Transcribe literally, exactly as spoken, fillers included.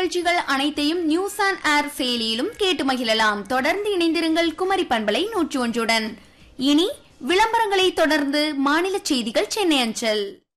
நிகழ்ச்சிகள் அனைத்தையும் news on air செயலியிலும் கேட்டு மகிழலாம். தொடர்ந்து இணைந்திருங்கள் குமரி பண்பலை நூற்றி ஒன்றுடன். இனி விளம்பரங்களை தொடர்ந்து மாநில செய்திகள் சென்னை அஞ்சல்.